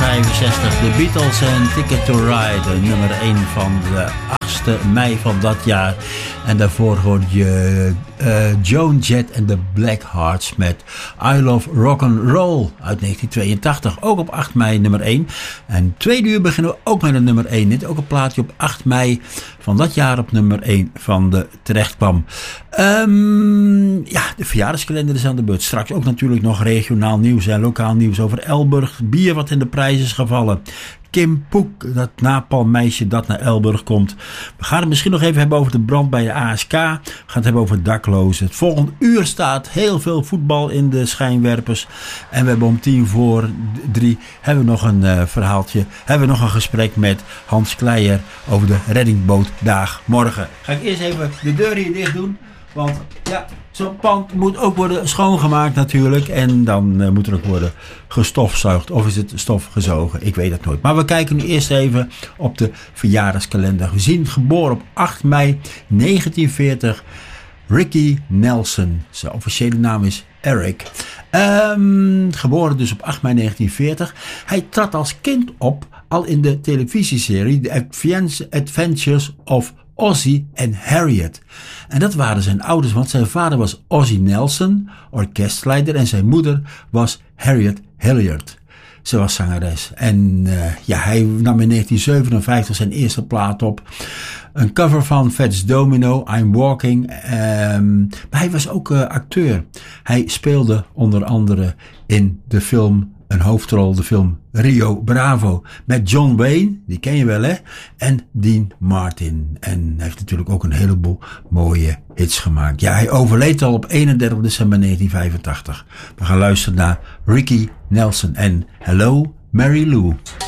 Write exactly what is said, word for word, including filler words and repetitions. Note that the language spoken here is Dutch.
vijfenzestig. De Beatles en Ticket to Ride, nummer één van de achtste mei van dat jaar. En daarvoor hoorde je uh, Joan Jett en de Blackhearts met I Love Rock'n'Roll uit negentien tweeëntachtig. Ook op acht mei nummer één. En tweede uur beginnen we ook met een nummer één. Dit ook een plaatje op acht mei van dat jaar op nummer één van de terecht kwam. Um, ja, de verjaardagskalender is aan de beurt. Straks ook natuurlijk nog regionaal nieuws en lokaal nieuws over Elburg. Bier wat in de prijs is gevallen. Kim Poek, dat napalmmeisje dat naar Elburg komt. We gaan het misschien nog even hebben over de brand bij de A S K. We gaan het hebben over daklozen. Het volgende uur staat heel veel voetbal in de schijnwerpers. En we hebben om tien voor drie hebben we nog een uh, verhaaltje. Hebben we nog een gesprek met Hans Kleijer over de reddingbootdag morgen. Ga ik eerst even de deur hier dicht doen. Want ja, zo'n pand moet ook worden schoongemaakt natuurlijk. En dan uh, moet er ook worden gestofzuigd. Of is het stof gezogen? Ik weet het nooit. Maar we kijken nu eerst even op de verjaardagskalender. We zien geboren op acht mei negentien veertig. Ricky Nelson. Zijn officiële naam is Eric. Um, geboren dus op acht mei negentien veertig. Hij trad als kind op al in de televisieserie The Adventures of Ozzie en Harriet. En dat waren zijn ouders, want zijn vader was Ozzie Nelson, orkestleider, en zijn moeder was Harriet Hilliard. Ze was zangeres. En uh, ja, hij nam in negentien zevenenvijftig zijn eerste plaat op. Een cover van Fats Domino, I'm Walking. Um, maar hij was ook uh, acteur. Hij speelde onder andere in de film een hoofdrol, de film Rio Bravo, met John Wayne, die ken je wel hè, en Dean Martin. En hij heeft natuurlijk ook een heleboel mooie hits gemaakt. Ja, hij overleed al op eenendertig december negentien vijfentachtig. We gaan luisteren naar Ricky Nelson en Hello Mary Lou.